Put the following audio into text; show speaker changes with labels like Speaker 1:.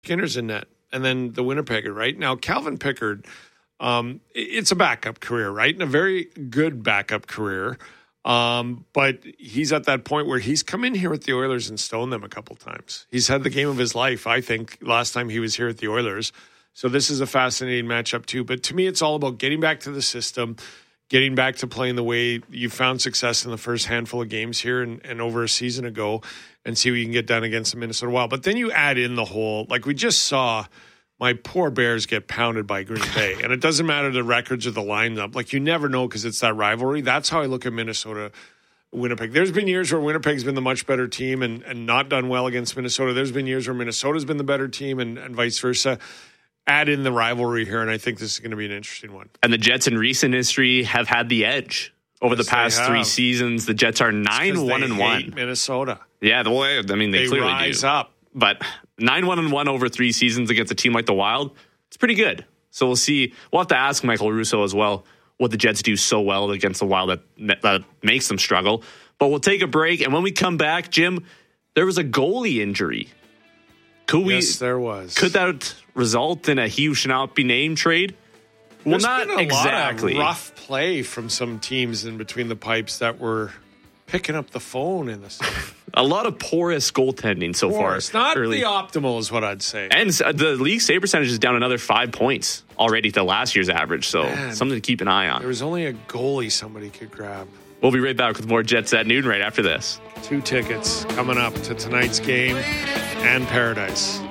Speaker 1: Skinner's in net, and then the Winnipegger, right? Now, Calvin Pickard, it's a backup career, right? And a very good backup career. But he's at that point where he's come in here with the Oilers and stoned them a couple times. He's had the game of his life, I think, last time he was here at the Oilers. So this is a fascinating matchup too. But to me, it's all about getting back to the system, getting back to playing the way you found success in the first handful of games here and over a season ago, and see what you can get done against the Minnesota Wild. But then you add in the whole, like we just saw, my poor Bears get pounded by Green Bay. And it doesn't matter the records or the lineup. Like, you never know because it's that rivalry. That's how I look at Minnesota, Winnipeg. There's been years where Winnipeg's been the much better team and not done well against Minnesota. There's been years where Minnesota's been the better team and vice versa. Add in the rivalry here, and I think this is going to be an interesting one.
Speaker 2: And the Jets in recent history have had the edge. Over the past 3 seasons, the Jets are 9-1-1.
Speaker 1: Minnesota.
Speaker 2: Yeah, I mean, they clearly
Speaker 1: rise
Speaker 2: do.
Speaker 1: up.
Speaker 2: But 9-1-1 over 3 seasons against a team like the Wild, it's pretty good. So we'll see. We'll have to ask Michael Russo as well what the Jets do so well against the Wild that makes them struggle. But we'll take a break, and when we come back, Jim, there was a goalie injury.
Speaker 1: Yes, there was.
Speaker 2: Could that result in a he who should not be named trade? Well,
Speaker 1: There's
Speaker 2: not
Speaker 1: been a
Speaker 2: exactly.
Speaker 1: lot of rough play from some teams in between the pipes that were picking up the phone in the summer.
Speaker 2: A lot of porous goaltending so far.
Speaker 1: It's not the optimal is what I'd say.
Speaker 2: And the league save percentage is down another 5 points already to last year's average. So something to keep an eye on.
Speaker 1: There was only a goalie somebody could grab.
Speaker 2: We'll be right back with more Jets at noon right after this.
Speaker 1: 2 tickets coming up to tonight's game and Paradise.